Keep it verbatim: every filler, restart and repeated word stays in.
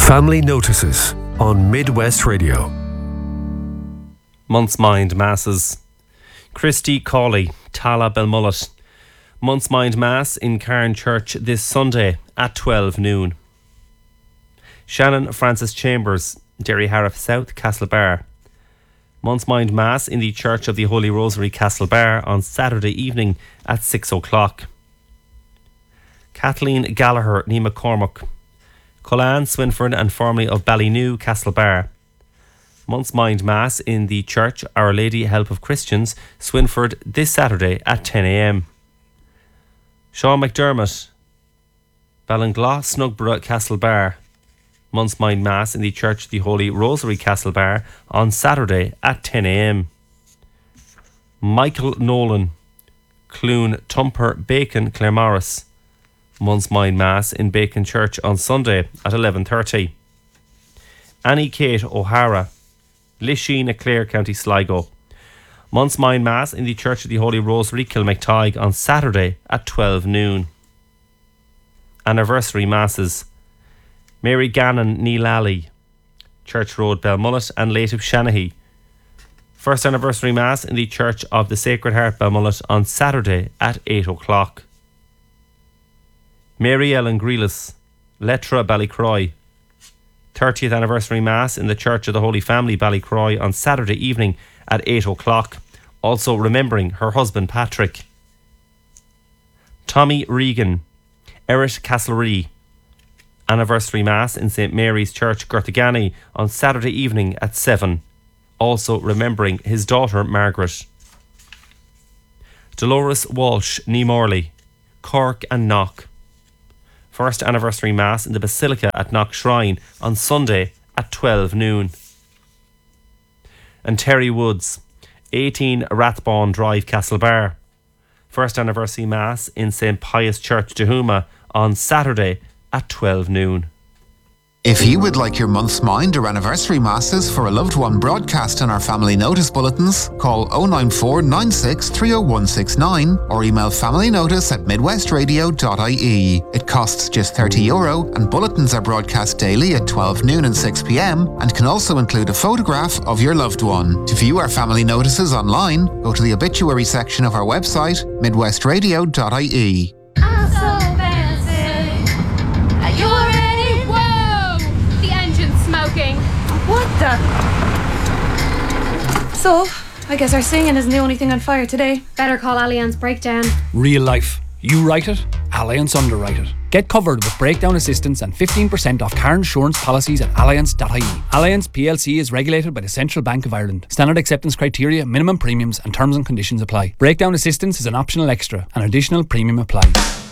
Family Notices on Midwest Radio. Month's Mind Masses. Christy Cawley, Tala Belmullet. Month's Mind Mass in Cairn Church this Sunday at twelve noon. Shannon Francis Chambers, Derryharriff South, Castlebar. Month's Mind Mass in the Church of the Holy Rosary, Castlebar on Saturday evening at six o'clock. Kathleen Gallagher, Nima Cormac. Collan, Swinford and formerly of Ballynew, Castlebar. Month's Mind Mass in the Church Our Lady Help of Christians, Swinford this Saturday at ten a.m. Sean McDermott, Ballinglaw, Snugborough, Castlebar. Month's Mind Mass in the Church of the Holy Rosary, Castlebar on Saturday at ten a.m. Michael Nolan, Clune, Tumper, Bacon, Claremorris. Month's Mind Mass in Bacon Church on Sunday at eleven thirty. Annie Kate O'Hara, Lisheen, Clare, County Sligo. Month's Mind Mass in the Church of the Holy Rosary, Kilmactygue on Saturday at twelve noon. Anniversary Masses. Mary Gannon, Neil Alley, Church Road, Belmullet and Lative Shanahy. First Anniversary Mass in the Church of the Sacred Heart, Belmullet on Saturday at eight o'clock. Mary Ellen Grealis, Letra, Ballycroy. thirtieth Anniversary Mass in the Church of the Holy Family, Ballycroy on Saturday evening at eight o'clock. Also remembering her husband Patrick. Tommy Regan, Eric Castlereagh. Anniversary Mass in Saint Mary's Church, Gurtagany on Saturday evening at seven. Also remembering his daughter Margaret. Dolores Walsh, Nee Morley, Cork and Knock. First Anniversary Mass in the Basilica at Knock Shrine on Sunday at twelve noon. And Terry Woods, eighteen Rathbone Drive, Castlebar. First Anniversary Mass in Saint Pius Church, Dehuma on Saturday at twelve noon. If you would like your month's mind or anniversary masses for a loved one broadcast in our family notice bulletins, call oh nine four nine six three oh one six nine or email familynotice at midwestradio dot I E. It costs just thirty euro and bulletins are broadcast daily at twelve noon and six p.m. and can also include a photograph of your loved one. To view our family notices online, go to the obituary section of our website, midwestradio dot I E. I'm so fancy. Are you ready? Whoa! The engine's smoking. What the? So, I guess our singing isn't the only thing on fire today. Better call Allianz Breakdown. Real life. You write it, Allianz underwrite it. Get covered with breakdown assistance and fifteen percent off car insurance policies at allianz dot I E. Allianz P L C is regulated by the Central Bank of Ireland. Standard acceptance criteria, minimum premiums and terms and conditions apply. Breakdown assistance is an optional extra. An additional premium applies.